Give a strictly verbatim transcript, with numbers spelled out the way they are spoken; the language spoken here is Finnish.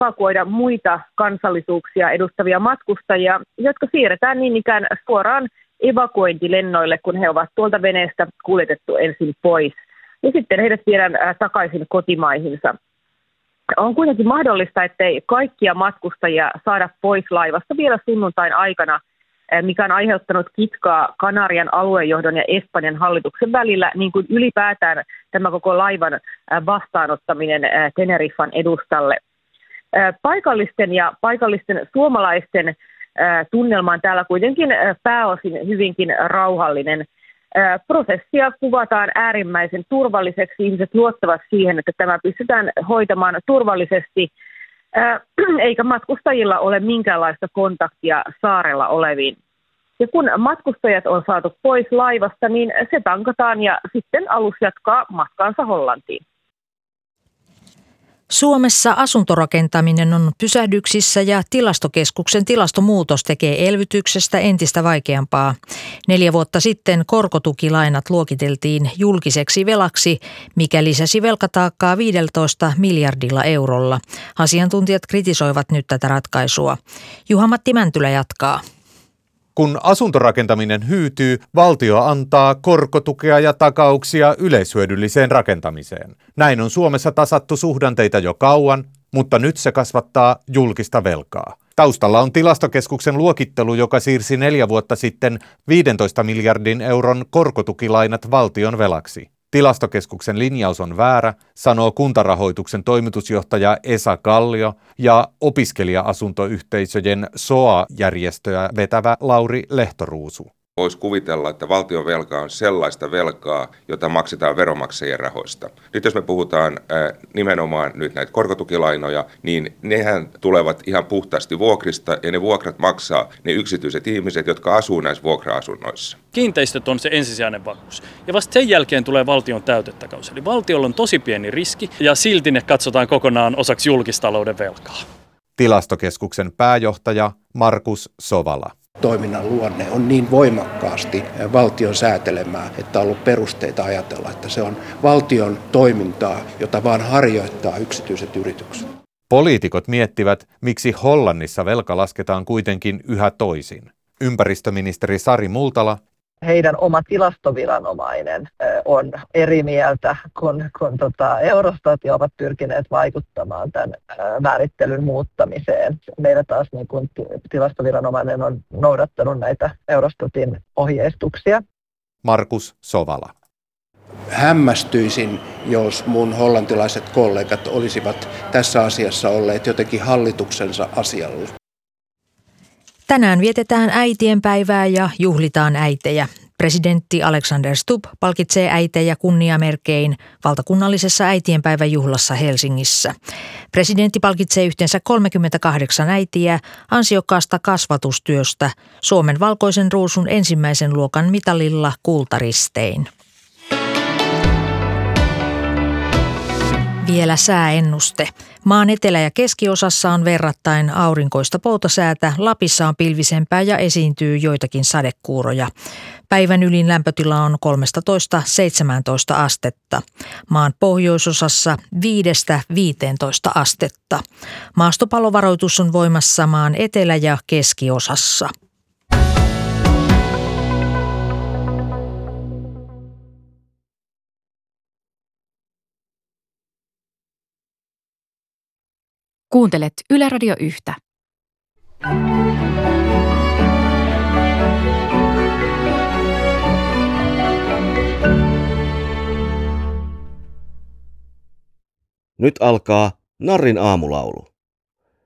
evakuoida muita kansallisuuksia edustavia matkustajia, jotka siirretään niin ikään suoraan evakuointilennoille, kun he ovat tuolta veneestä kuljetettu ensin pois. Ja sitten heidät viedään takaisin kotimaihinsa. On kuitenkin mahdollista, ettei kaikkia matkustajia saada pois laivasta vielä sunnuntain aikana, mikä on aiheuttanut kitkaa Kanarian aluejohdon ja Espanjan hallituksen välillä, niin kuin ylipäätään tämä koko laivan vastaanottaminen Teneriffan edustalle. Paikallisten ja paikallisten suomalaisten tunnelma on täällä kuitenkin pääosin hyvinkin rauhallinen. Prosessia kuvataan äärimmäisen turvalliseksi. Ihmiset luottavat siihen, että tämä pystytään hoitamaan turvallisesti, eikä matkustajilla ole minkäänlaista kontaktia saarella oleviin. Ja kun matkustajat on saatu pois laivasta, niin se tankataan ja sitten alus jatkaa matkaansa Hollantiin. Suomessa asuntorakentaminen on pysähdyksissä ja Tilastokeskuksen tilastomuutos tekee elvytyksestä entistä vaikeampaa. Neljä vuotta sitten korkotukilainat luokiteltiin julkiseksi velaksi, mikä lisäsi velkataakkaa viisitoista miljardilla eurolla. Asiantuntijat kritisoivat nyt tätä ratkaisua. Juha-Matti Mäntylä jatkaa. Kun asuntorakentaminen hyytyy, valtio antaa korkotukea ja takauksia yleishyödylliseen rakentamiseen. Näin on Suomessa tasattu suhdanteita jo kauan, mutta nyt se kasvattaa julkista velkaa. Taustalla on Tilastokeskuksen luokittelu, joka siirsi neljä vuotta sitten viisitoista miljardin euron korkotukilainat valtion velaksi. Tilastokeskuksen linjaus on väärä, sanoo Kuntarahoituksen toimitusjohtaja Esa Kallio ja opiskelija-asuntoyhteisöjen S O A-järjestöä vetävä Lauri Lehtoruusu. Voisi kuvitella, että valtion velka on sellaista velkaa, jota maksetaan veronmaksajien rahoista. Nyt jos me puhutaan ää, nimenomaan nyt näitä korkotukilainoja, niin nehän tulevat ihan puhtaasti vuokrista ja ne vuokrat maksaa ne yksityiset ihmiset, jotka asuu näissä vuokra-asunnoissa. Kiinteistöt on se ensisijainen vakuus. Ja vasta sen jälkeen tulee valtion täytettakaus. Eli valtiolla on tosi pieni riski ja silti ne katsotaan kokonaan osaksi julkistalouden velkaa. Tilastokeskuksen pääjohtaja Markus Sovala. Toiminnan luonne on niin voimakkaasti valtion säätelemää, että on ollut perusteita ajatella, että se on valtion toimintaa, jota vaan harjoittaa yksityiset yritykset. Poliitikot miettivät, miksi Hollannissa velka lasketaan kuitenkin yhä toisin. Ympäristöministeri Sari Multala. Heidän oma tilastoviranomainen on eri mieltä kuin, kuin tota Eurostat ja ovat pyrkineet vaikuttamaan tämän määrittelyn muuttamiseen. Meillä taas niin kuin tilastoviranomainen on noudattanut näitä Eurostatin ohjeistuksia. Markus Sovala. Hämmästyisin, jos mun hollantilaiset kollegat olisivat tässä asiassa olleet jotenkin hallituksensa asialla. Tänään vietetään äitienpäivää ja juhlitaan äitejä. Presidentti Alexander Stubb palkitsee äitejä kunniamerkein valtakunnallisessa äitienpäiväjuhlassa Helsingissä. Presidentti palkitsee yhteensä kolmekymmentäkahdeksan äitiä ansiokkaasta kasvatustyöstä Suomen valkoisen ruusun ensimmäisen luokan mitalilla kultaristein. Vielä sääennuste. Maan etelä- ja keskiosassa on verrattain aurinkoista poutasäätä, Lapissa on pilvisempää ja esiintyy joitakin sadekuuroja. Päivän ylin lämpötila on kolmetoista seitsemäntoista astetta. Maan pohjoisosassa viidestä viiteentoista astetta. Maastopallovaroitus on voimassa maan etelä- ja keskiosassa. Kuuntelet Yle Radio Yhtä. Nyt alkaa Narrin aamulaulu.